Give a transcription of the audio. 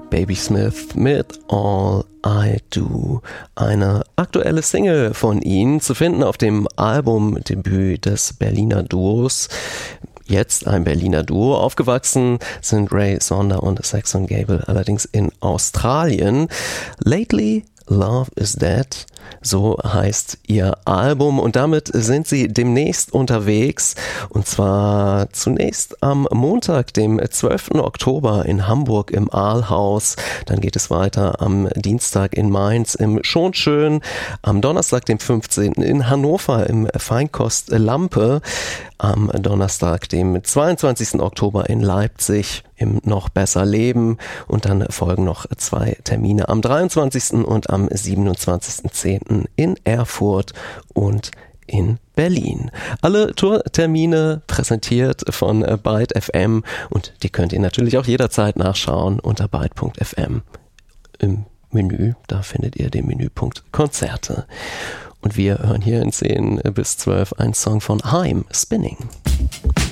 Baby Smith mit All I Do. Eine aktuelle Single von ihnen, zu finden auf dem Albumdebüt des Berliner Duos. Jetzt ein Berliner Duo. Aufgewachsen sind Ray Sonder und Saxon Gable allerdings in Australien. Lately Love is Dead, so heißt ihr Album, und damit sind sie demnächst unterwegs, und zwar zunächst am Montag, dem 12. Oktober in Hamburg im Aalhaus, dann geht es weiter am Dienstag in Mainz im Schonschön, am Donnerstag, dem 15. in Hannover im Feinkost Lampe, am Donnerstag, dem 22. Oktober in Leipzig im Noch Besser Leben, und dann folgen noch 2 Termine am 23. und am 27.10. in Erfurt und in Berlin. Alle Tourtermine präsentiert von Byte FM, und die könnt ihr natürlich auch jederzeit nachschauen unter byte.fm im Menü. Da findet ihr den Menüpunkt Konzerte. Und wir hören hier in 10 bis 12 einen Song von Haim, Spinning.